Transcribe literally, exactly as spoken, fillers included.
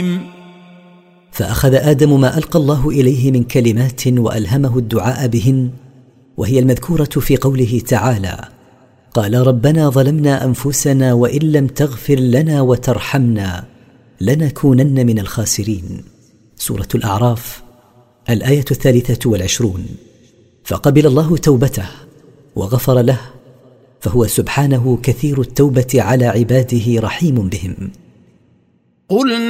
فأخذ آدم ما ألقى الله إليه من كلمات وألهمه الدعاء بهن، وهي المذكورة في قوله تعالى: قال ربنا ظلمنا أنفسنا وإن لم تغفر لنا وترحمنا لنكونن من الخاسرين. سورة الأعراف الآية الثالثة والعشرون. فقبل الله توبته وغفر له، فهو سبحانه كثير التوبة على عباده رحيم بهم. قلنا